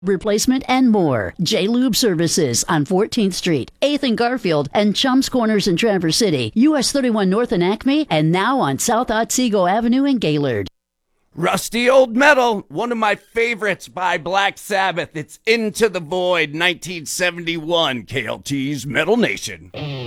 replacement, and more. J-Lube Services on 14th Street, 8th and Garfield, and Chums Corners in Traverse City, US 31 North in Acme, and now on South Otsego Avenue in Gaylord. Rusty Old Metal, one of my favorites by Black Sabbath. It's Into the Void, 1971, KLT's Metal Nation.